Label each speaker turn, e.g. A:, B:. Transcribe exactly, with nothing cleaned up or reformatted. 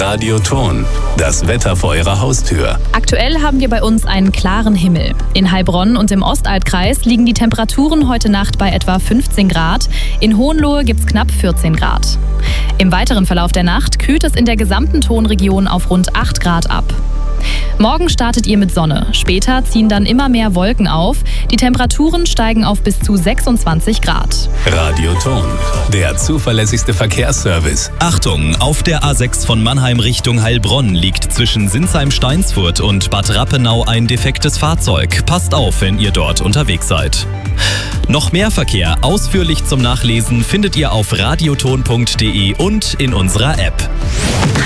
A: Radioton, das Wetter vor Ihrer Haustür.
B: Aktuell haben wir bei uns einen klaren Himmel. In Heilbronn und im Ostaltkreis liegen die Temperaturen heute Nacht bei etwa fünfzehn Grad. In Hohenlohe gibt es knapp vierzehn Grad. Im weiteren Verlauf der Nacht kühlt es in der gesamten Tonregion auf rund acht Grad ab. Morgen startet ihr mit Sonne. Später ziehen dann immer mehr Wolken auf. Die Temperaturen steigen auf bis zu sechsundzwanzig Grad.
A: Radioton, der zuverlässigste Verkehrsservice.
C: Achtung, auf der A sechs von Mannheim Richtung Heilbronn liegt zwischen Sinsheim-Steinsfurt und Bad Rappenau ein defektes Fahrzeug. Passt auf, wenn ihr dort unterwegs seid. Noch mehr Verkehr ausführlich zum Nachlesen findet ihr auf radioton punkt de und in unserer App.